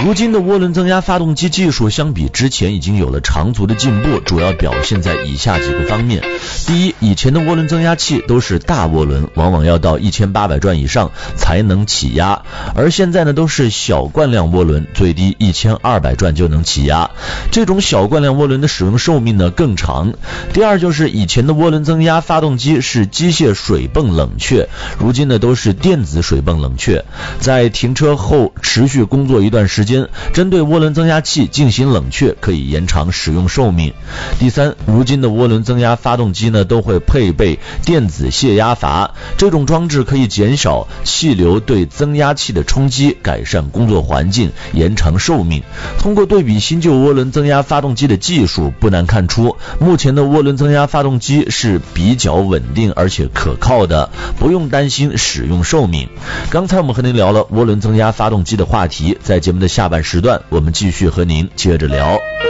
如今的涡轮增压发动机技术相比之前已经有了长足的进步，主要表现在以下几个方面。第一，以前的涡轮增压器都是大涡轮，往往要到1800转以上才能起压，而现在呢都是小惯量涡轮，最低1200转就能起压。这种小惯量涡轮的使用寿命呢更长。第二，就是以前的涡轮增压发动机是机械水泵冷却，如今呢都是电子水泵冷却，在停车后持续工作一段时间，针对涡轮增压器进行冷却，可以延长使用寿命。第三，如今的涡轮增压发动机呢都会配备电子泄压阀，这种装置可以减少气流对增压器的冲击，改善工作环境，延长寿命。通过对比新旧涡轮增压发动机的技术，不难看出目前的涡轮增压发动机是比较稳定而且可靠的，不用担心使用寿命。刚才我们和您聊了涡轮增压发动机的话题，在节目的下半时段我们继续和您接着聊。